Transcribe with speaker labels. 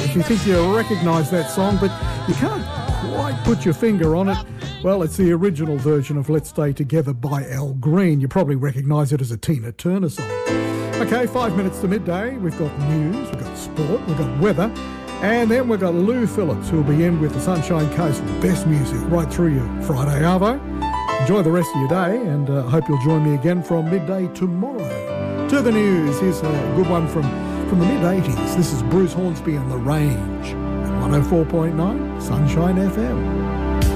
Speaker 1: If you think you recognise that song, but you can't quite put your finger on it, well, it's the original version of Let's Stay Together by Al Green. You probably recognise it as a Tina Turner song. Okay, 5 minutes to midday. We've got news, we've got sport, we've got weather, and then we've got Lou Phillips, who'll be in with the Sunshine Coast with best music right through your Friday arvo. Enjoy the rest of your day, and I hope you'll join me again from midday tomorrow. To the news, here's a good one from the mid-80s. This is Bruce Hornsby and The Range at 104.9 Sunshine FM.